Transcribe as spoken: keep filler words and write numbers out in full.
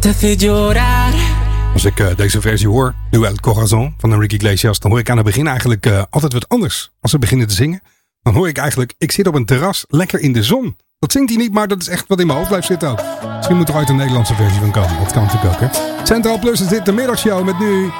Te hace llorar. Als ik uh, deze versie hoor, Nu El Corazon van Enrique Iglesias, dan hoor ik aan het begin eigenlijk uh, altijd wat anders. Als ze beginnen te zingen, dan hoor ik eigenlijk, ik zit op een terras, lekker in de zon. Dat zingt hij niet, maar dat is echt wat in mijn hoofd blijft zitten ook. Misschien moet er uit een Nederlandse versie van komen. Dat kan natuurlijk ook, hè. Centraal Plus is dit de middagshow met nu